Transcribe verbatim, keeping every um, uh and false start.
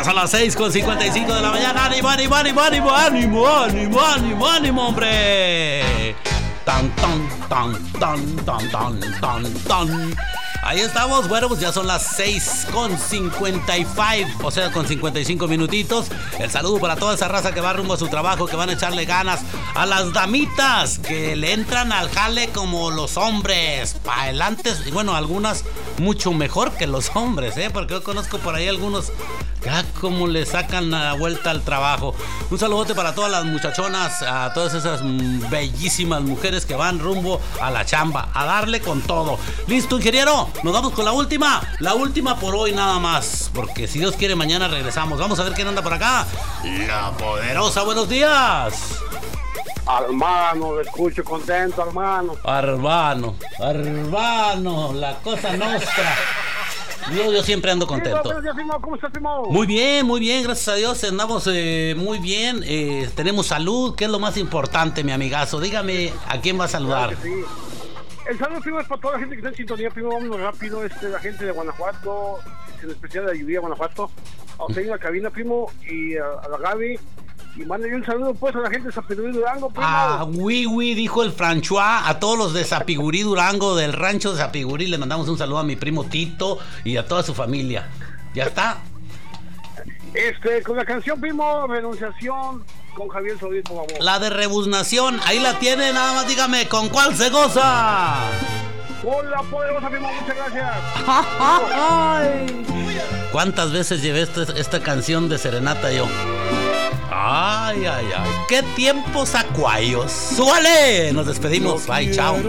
son las seis con cincuenta y cinco de la mañana. ¡Ánimo, ánimo, ánimo, ánimo, ánimo, ánimo, ánimo, ánimo, hombre! Tan, tan, tan, tan, tan, tan, tan, tan. Ahí estamos, bueno, pues ya son las seis con cincuenta y cinco, o sea, con cincuenta y cinco minutitos. El saludo para toda esa raza que va rumbo a su trabajo, que van a echarle ganas. A las damitas que le entran al jale como los hombres, para adelante. Y bueno, algunas mucho mejor que los hombres, ¿eh? Porque yo conozco por ahí algunos que ah, como le sacan la vuelta al trabajo. Un saludote para todas las muchachonas, a todas esas bellísimas mujeres que van rumbo a la chamba, a darle con todo. ¿Listo, ingeniero? Nos vamos con la última, la última por hoy nada más, porque si Dios quiere mañana regresamos. Vamos a ver quién anda por acá. La Poderosa, buenos días. Hermano, lo escucho contento, hermano. Hermano, hermano, la cosa nostra. Yo, yo siempre ando contento. ¿Cómo estás, Timo? Muy bien, muy bien, gracias a Dios. Andamos eh, muy bien. Eh, tenemos salud, que es lo más importante, mi amigazo. Dígame, ¿a quién va a saludar? Claro que sí. El saludo, primo, es para toda la gente que está en sintonía. Primo, vámonos rápido. Este, la gente de Guanajuato, en especial de Ayudía, Guanajuato. A usted en la cabina, primo, y a, a la Gaby. Y mándale un saludo, pues, a la gente de Zapigurí, Durango, primo. Ah, oui, oui, dijo el François. A todos los de Zapigurí, Durango, del rancho de Zapigurí, le mandamos un saludo a mi primo Tito y a toda su familia. ¿Ya está? Este, con la canción, primo, Renunciación, con Javier Solís, por favor. La de Rebusnación, ahí la tiene, nada más dígame, ¿con cuál se goza? Con La Poderosa, primo, muchas gracias. Ay. ¿Cuántas veces llevé esta, esta canción de serenata yo? Ay, ay, ay, qué tiempos acuarios. ¡Súbale! Nos despedimos, bye, chao.